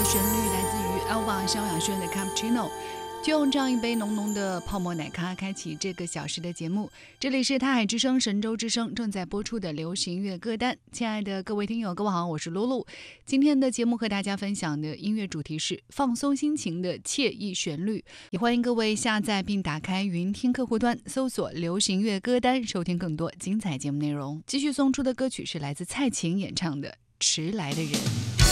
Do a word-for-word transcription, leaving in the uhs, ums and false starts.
旋律来自于 Elva 萧亚轩的 Cappuccino， 就用这样一杯浓浓的泡沫奶咖开启这个小时的节目。这里是台海之声神州之声正在播出的流行乐歌单。亲爱的各位听友，各位好，我是露露。今天的节目和大家分享的音乐主题是放松心情的惬意旋律，也欢迎各位下载并打开云听客户端，搜索流行乐歌单，收听更多精彩节目内容。继续送出的歌曲是来自蔡琴演唱的《迟来的人》。